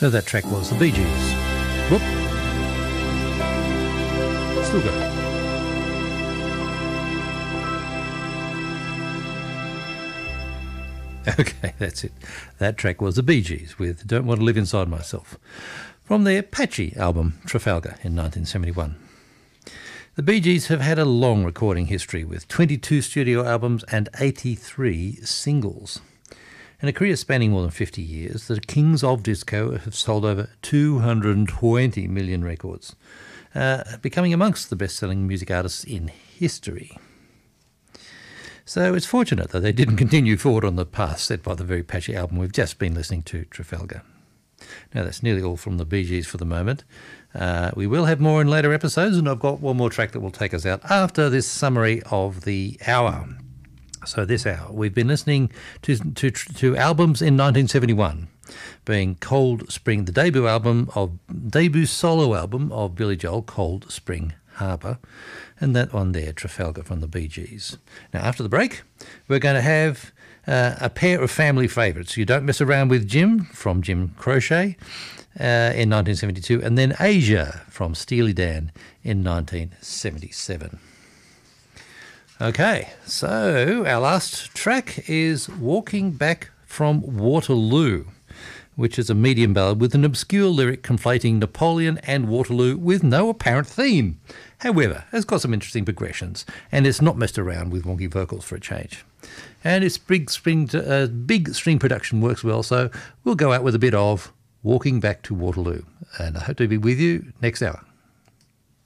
So that track was the Bee Gees. Whoop. Still go. Okay, that's it. That track was the Bee Gees with Don't Want to Live Inside Myself from their patchy album Trafalgar in 1971. The Bee Gees have had a long recording history with 22 studio albums and 83 singles. In a career spanning more than 50 years, the Kings of Disco have sold over 220 million records, becoming amongst the best-selling music artists in history. So it's fortunate that they didn't continue forward on the path set by the very patchy album we've just been listening to, Trafalgar. Now that's nearly all from the Bee Gees for the moment. We will have more in later episodes, and I've got one more track that will take us out after this summary of the hour. So this hour we've been listening to albums in 1971, being Cold Spring, the debut solo album of Billy Joel, Cold Spring Harbor, and that one there, Trafalgar from the Bee Gees. Now, after the break, we're going to have a pair of family favourites. You Don't Mess Around with Jim from Jim Croce in 1972, and then Asia from Steely Dan in 1977. Okay, so our last track is Walking Back from Waterloo, which is a medium ballad with an obscure lyric conflating Napoleon and Waterloo with no apparent theme. However, it's got some interesting progressions, and it's not messed around with wonky vocals for a change. And its big string production works well, so we'll go out with a bit of Walking Back to Waterloo. And I hope to be with you next hour.